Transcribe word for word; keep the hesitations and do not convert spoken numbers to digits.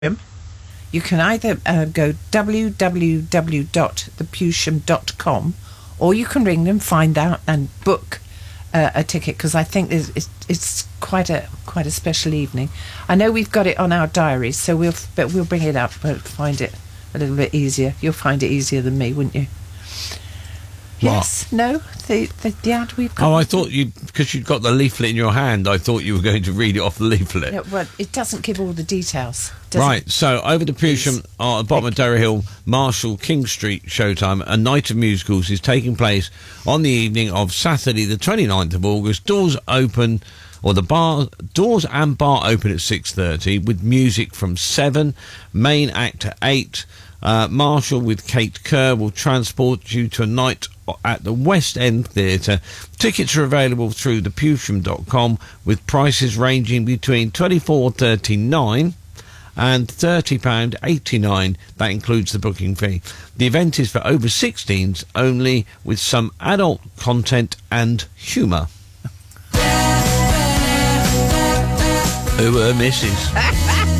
you can either uh, go w w w dot the pewsham dot com, or you can ring them, find out, and book uh, a ticket, because I think it's, it's, it's quite a quite a special evening. I know we've got it on our diaries, so we'll but we'll bring it up. We'll find it a little bit easier. You'll find it easier than me, wouldn't you? What? Yes, no, the, the, the ad we've got. Oh, I thought you, because you'd got the leaflet in your hand, I thought you were going to read it off the leaflet. No, well, it doesn't give all the details, does Right, it? so over to Pewsham, uh, at the bottom of Derry Hill, Marshall, King Street, Showtime, A Night of Musicals is taking place on the evening of Saturday the twenty-ninth of August. Doors open, or the bar, doors and bar open at six thirty, with music from seven, main act at eight. Uh, Marshall with Kate Kerr will transport you to a night at the West End Theatre. Tickets are available through the pewsham dot com, with prices ranging between twenty-four pounds thirty-nine and thirty pounds eighty-nine. That includes the booking fee. The event is for over sixteens only, with some adult content and humour. Who were missus?